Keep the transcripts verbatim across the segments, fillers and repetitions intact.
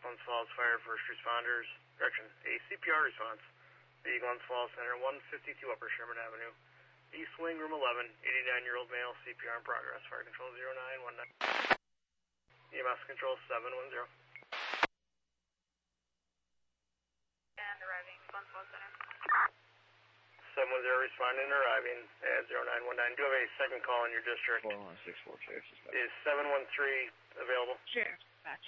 Glens Falls Fire First Responders. Direction, a C P R response. The Glens Falls Center, one fifty-two Upper Sherman Avenue. East Wing, room eleven, eighty-nine-year-old male, C P R in progress. Fire control zero nine one nine. E M S control seven one zero. And arriving, Glens Falls Center. seven one zero responding and arriving at zero nine one nine. Do you have a second call in your district? four one six four Sheriff's Dispatch. Is seven one three available? Sheriff's Dispatch.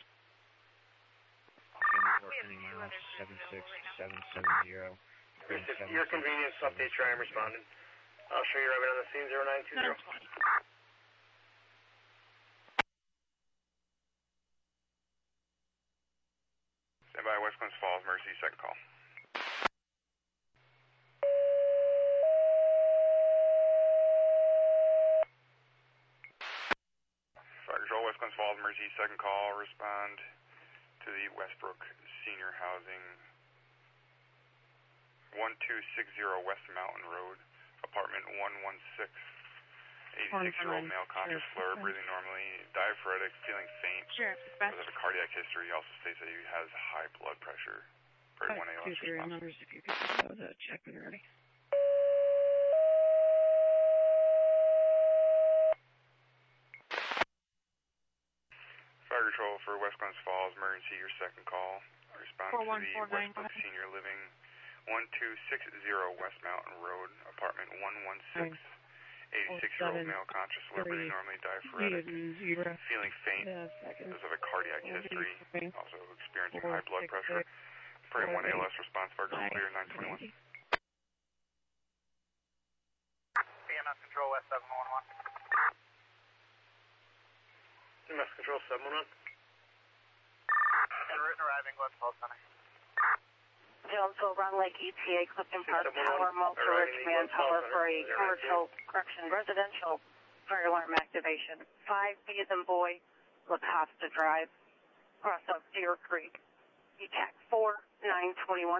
Any miles, seven six seven seven zero. Your convenience update, try and responding. I'll show you arriving on the scene, zero nine two zero. Stand by, West Glens Falls, Mercy, second call. Fire Control, West Glens Falls, Mercy, second call. Respond to the Westbrook Senior Housing, one two six zero West Mountain Road, apartment one one six. eighty-six-year-old male, conscious, slur, breathing normally, diaphoretic, feeling faint. Sheriff's Dispatch. Does have a cardiac history. He also states that he has high blood pressure. Very one A L S Two serial response. numbers if you could show the check when you're ready. Fire Control for West Glens Falls, emergency, your second call. Respond to the Westbrook Senior Living, one two six zero West Mountain Road, apartment one one six. eighty-six-year-old male, conscious, slur, breathing normally, diaphoretic, feeling faint. Does have a cardiac history. Also experiencing high blood pressure. Very one A L S response. Fire Control clear, nine twenty-one. E M S control, West seven one one. E M S control seven one one. En route and arriving, Glens Falls Center. Jonesville, Run Lake, E T A, Clifton Park, Power, Multi-Rich, Manpower for a commercial, correction, residential fire alarm activation. Five B as in boy, La Costa Drive, cross up Deer Creek. E T A C four nine twenty-one.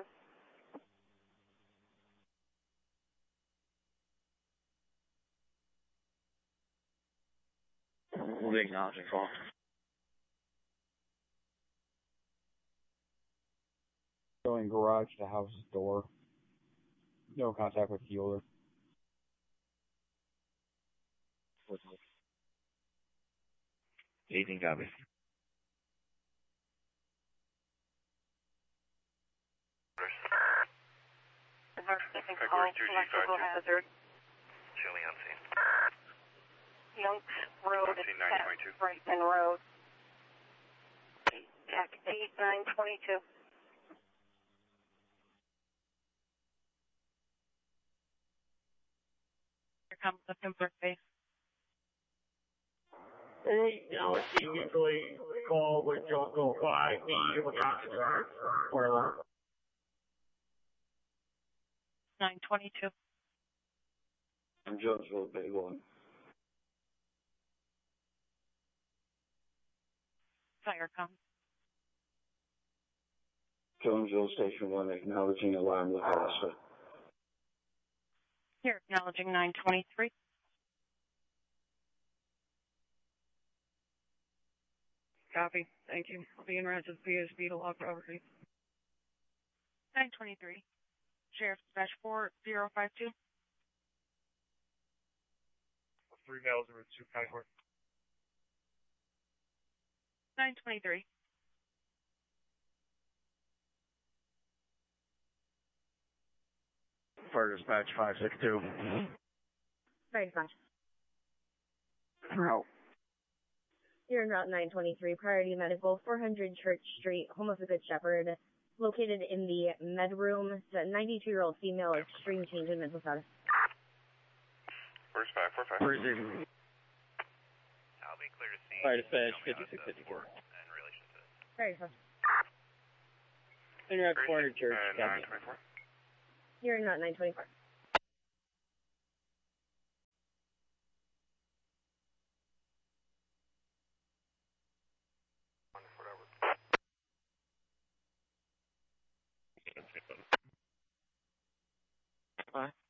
We'll be acknowledging call. Going garage to house's door. No contact with Keeler. eighteen copy. Emergency call, electrical hazard. Chili on scene. Yonks Road, On scene, nine twenty-two. Brighton Road. E T A C eight nine twenty-two. Here comes the Pimper face. Now it's usually call with Joco five, the whatever. nine twenty-two. I'm Jonesville, big one. Fire comes. Jonesville Station one, acknowledging alarm La Costa. Here, acknowledging nine twenty-three. Copy. Thank you. I'll be in route to the P S B to log property. nine twenty-three. Sheriff's Dispatch four zero five two. Three males over two Concord. nine twenty-three. Fire Dispatch five six two. Fire Dispatch. Route. You're in Route nine twenty-three, Priority Medical, four hundred Church Street, home of the Good Shepherd, located in the med room. It's a ninety-two-year-old female, extreme change in mental status. Where's five four five? Where's it? I'll be clear to see. Fire Dispatch fifty-six fifty-four. In relation to this. Fire Dispatch. In Route four hundred Church. Uh, nine twenty-four. You're in Route nine twenty-four. Bye.